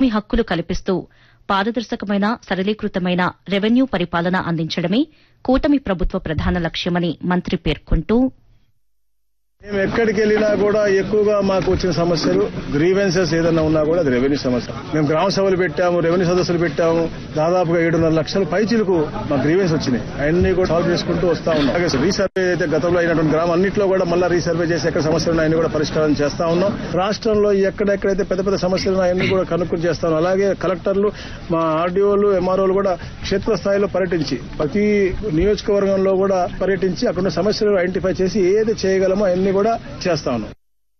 హక్కులు కల్పిస్తూ పారదర్శకమైన సరళీకృతమైన రెవెన్యూ పరిపాలన అందించడమే కూటమి ప్రభుత్వ ప్రధాన లక్ష్యమని మంత్రి పేర్కొంటూ మేము ఎక్కడికి వెళ్ళినా కూడా ఎక్కువగా మాకు వచ్చిన సమస్యలు గ్రీవెన్సెస్ ఏదన్నా ఉన్నా కూడా అది రెవెన్యూ సమస్య. మేము గ్రామ సభలు పెట్టాము, రెవెన్యూ సదస్సులు పెట్టాము. దాదాపుగా 7.5 లక్షల పైచీలకు మా గ్రీవెన్స్ వచ్చినాయి. అవన్నీ కూడా సాల్వ్ చేసుకుంటూ వస్తా ఉన్నాం. అలాగే రీసర్వే అయితే గతంలో అయినటువంటి గ్రామం అన్నింటిలో కూడా మళ్ళీ రీసర్వే చేసి ఎక్కడ సమస్యలు ఉన్నాయని కూడా పరిష్కారం చేస్తా ఉన్నాం. రాష్ట్రంలో ఎక్కడెక్కడైతే పెద్ద పెద్ద సమస్యలు ఉన్నాయన్నీ కూడా కనుక్కుని చేస్తాం. అలాగే కలెక్టర్లు, మా ఆర్డీఓలు, ఎంఆర్ఓలు కూడా క్షేత్రస్థాయిలో పర్యటించి ప్రతి నియోజకవర్గంలో కూడా పర్యటించి అక్కడ సమస్యలు ఐడెంటిఫై చేసి ఏది చేయగలమో అన్ని కూడా చేస్తా ఉన్నాం.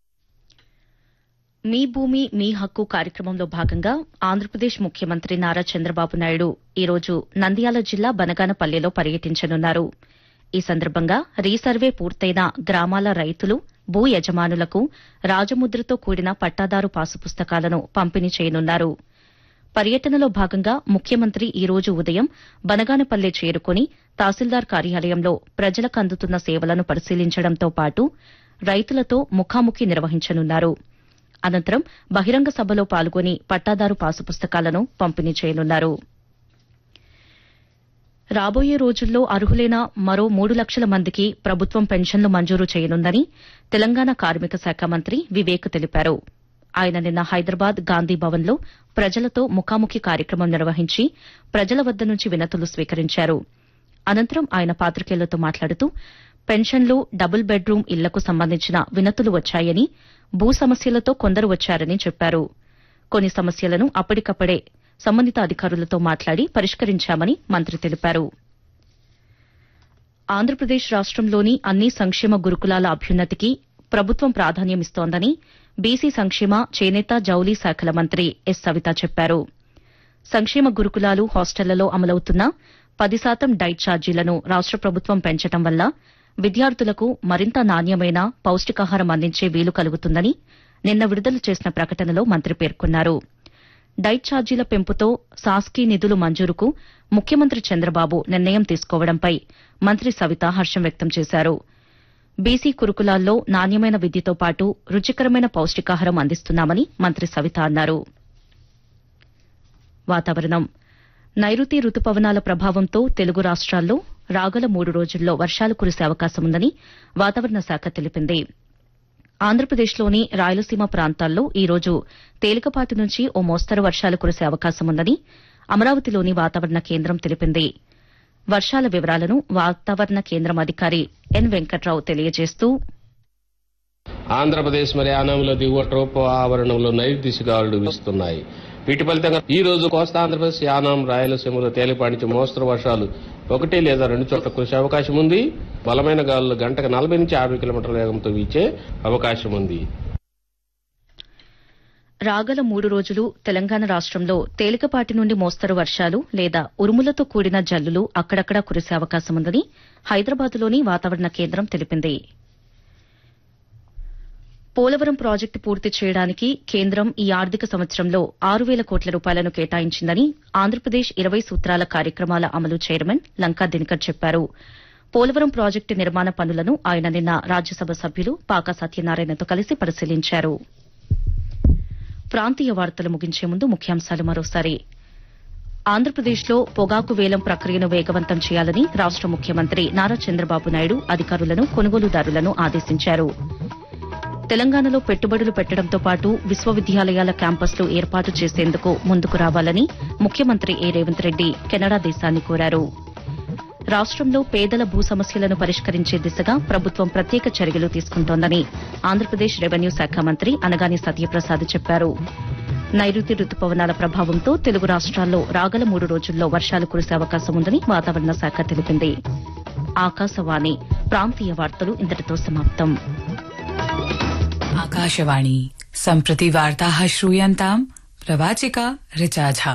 మీ భూమి మీ హక్కు కార్యక్రమంలో భాగంగా ఆంధ్రప్రదేశ్ ముఖ్యమంత్రి నారా చంద్రబాబు నాయుడు ఈరోజు నంద్యాల జిల్లా బనగానపల్లెలో పర్యటించనున్నారు. ఈ సందర్భంగా రీసర్వే పూర్తయిన గ్రామాల రైతులు, భూ యజమానులకు రాజముద్రతో కూడిన పట్టాదారు పాసు పుస్తకాలను పంపిణీ చేయనున్నారు. పర్యటనలో భాగంగా ముఖ్యమంత్రి ఈ రోజు ఉదయం బనగానపల్లె చేరుకుని తహసీల్దార్ కార్యాలయంలో ప్రజలకు అందుతున్న సేవలను పరిశీలించడంతో పాటు రైతులతో ముఖాముఖి నిర్వహించనున్నారు. అనంతరం బహిరంగ సభలో పాల్గొని పట్టాదారు పాసు పుస్తకాలను పంపిణీ చేయనున్నారు. రాబోయే రోజుల్లో అర్హులైన మరో 3 లక్షల మందికి ప్రభుత్వం పెన్షన్లు మంజూరు చేయనుందని తెలంగాణ కార్మిక శాఖ మంత్రి వివేక్ తెలిపారు. ఆయన నిన్న హైదరాబాద్ గాంధీ భవన్లో ప్రజలతో ముఖాముఖి కార్యక్రమం నిర్వహించి ప్రజల వద్ద నుంచి వినతులు స్వీకరించారు. అనంతరం ఆయన పాతికేయులతో మాట్లాడుతూ పెన్షన్లు, డబుల్ బెడ్రూం ఇళ్లకు సంబంధించిన వినతులు వచ్చాయని, భూ సమస్యలతో కొందరు వచ్చారని చెప్పారు. కొన్ని సమస్యలను అప్పటికప్పుడే సంబంధిత అధికారులతో మాట్లాడి పరిష్కరించామని మంత్రి తెలిపారు. ఆంధ్రప్రదేశ్ రాష్టంలోని అన్ని సంక్షేమ గురుకులాల అభ్యున్నతికి ప్రభుత్వం ప్రాధాన్యమిస్తోందని బీసీ సంక్షేమ, చేనేత, జౌళి శాఖల మంత్రి ఎస్ సవిత చెప్పారు. సంక్షేమ గురుకులాలు, హాస్టళ్లలో అమలవుతున్న 10% డైట్ ఛార్జీలను రాష్ట ప్రభుత్వం పెంచడం వల్ల విద్యార్థులకు మరింత నాణ్యమైన పౌష్టికాహారం అందించే వీలు కలుగుతుందని నిన్న విడుదల చేసిన ప్రకటనలో మంత్రి పేర్కొన్నారు. డైట్ ఛార్జీల పెంపుతో సాస్కీ నిధులు మంజూరుకు ముఖ్యమంత్రి చంద్రబాబు నిర్ణయం తీసుకోవడంపై మంత్రి సవిత హర్షం వ్యక్తం చేశారు. బీసీ గురుకులాల్లో నాణ్యమైన విద్యతో పాటు రుచికరమైన పౌష్టికాహారం అందిస్తున్నామని మంత్రి సవిత అన్నారు. వాతావరణం. నైరుతి రుతుపవనాల ప్రభావంతో తెలుగు రాష్ట్రాల్లో రాగల 3 రోజుల్లో వర్షాలు కురిసే అవకాశముందని వాతావరణ శాఖ తెలిపింది. ఆంధ్రప్రదేశ్లోని రాయలసీమ ప్రాంతాల్లో ఈ రోజు తేలికపాటి నుంచి ఓ మోస్తరు వర్షాలు కురిసే అవకాశముందని అమరావతిలోని వాతావరణ కేంద్రం తెలిపింది. వర్షాల వివరాలను వాతావరణ కేంద్రం అధికారి ఎన్ వెంకట్రావు తెలియజేస్తూ ఆంధ్రప్రదేశ్ మరి యానాంలో దిగువ ట్రోపో ఆవరణంలో నైరుతి గాలులు వీస్తున్నాయి. వీటి ఫలితంగా ఈ రోజు కోస్తా ఆంధ్రప్రదేశ్, యానాం, రాయలసీమలో తేలిపాటి నుంచి మోస్తరు వర్షాలు 1 లేదా 2 చోట్ల కురిసే అవకాశం ఉంది. బలమైన గాలులు గంటకు 40 నుంచి 50 కిలోమీటర్ల వేగంతో వీచే అవకాశం ఉంది. రాగల 3 రోజులు తెలంగాణ రాష్టంలో తేలికపాటి నుండి మోస్తరు వర్షాలు లేదా ఉరుములతో కూడిన జల్లులు అక్కడక్కడా కురిసే అవకాశముందని హైదరాబాద్లోని వాతావరణ కేంద్రం తెలిపింది. పోలవరం ప్రాజెక్టు పూర్తి చేయడానికి కేంద్రం ఈ ఆర్థిక సంవత్సరంలో 6,000 కోట్ల రూపాయలను కేటాయించిందని ఆంధ్రప్రదేశ్ 20 సూత్రాల కార్యక్రమాల అమలు చైర్మన్ లంకా దినకర్ చెప్పారు. పోలవరం ప్రాజెక్టు నిర్మాణ పనులను ఆయన నిన్న రాజ్యసభ సభ్యులు పాకా సత్యనారాయణతో కలిసి పరిశీలించారు. ప్రాంతీయ వార్తలు ముగించే ముందు ముఖ్యాంశాలు మరోసారి. ఆంధ్రప్రదేశ్లో పొగాకు వేలం ప్రక్రియను వేగవంతం చేయాలని రాష్ట ముఖ్యమంత్రి నారా చంద్రబాబు నాయుడు అధికారులను, కొనుగోలుదారులను ఆదేశించారు. తెలంగాణలో పెట్టుబడులు పెట్టడంతో పాటు విశ్వవిద్యాలయాల క్యాంపస్లు ఏర్పాటు చేసేందుకు ముందుకు రావాలని ముఖ్యమంత్రి ఏ రేవంత్ రెడ్డి కెనడా దేశాన్ని కోరారు. రాష్టంలో పేదల భూ సమస్యలను పరిష్కరించే దిశగా ప్రభుత్వం ప్రత్యేక చర్యలు తీసుకుంటోందని ఆంధ్రప్రదేశ్ రెవెన్యూ శాఖ మంత్రి అనగాని సత్యప్రసాద్ చెప్పారు. నైరుతి రుతుపవనాల ప్రభావంతో తెలుగు రాష్ట్రాల్లో రాగల 3 రోజుల్లో వర్షాలు కురిసే అవకాశం ఉందని వాతావరణ శాఖ తెలిపింది. ఆకాశవాణి ప్రాంతీయ వార్తలు ఇంతటితో సమాప్తం. आकाशवाणी सम्प्रति वार्ताः श्रूयन्ताम् प्रवाचिका ऋचा झा।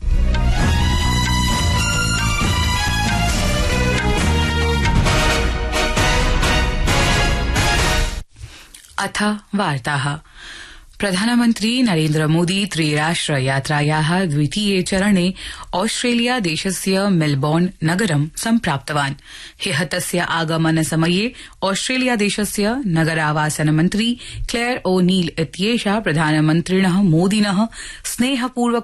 अथ वार्ताः। प्रधानमन्त्री नरेन्द्र मोदी त्रिराष्ट्र यात्रायाः द्वितीये चरणे ऑस्ट्रेलिया देशस्य मेलबोर्न नगरं सम्प्राप्तवान्। ह्यः तस्य आगमन समये ऑस्ट्रेलिया देशस्य नगरावासन मन्त्री क्लेयर ओ नील इत्येषा प्रधानमन्त्रिणः मोदिनः स्नेहपूर्वक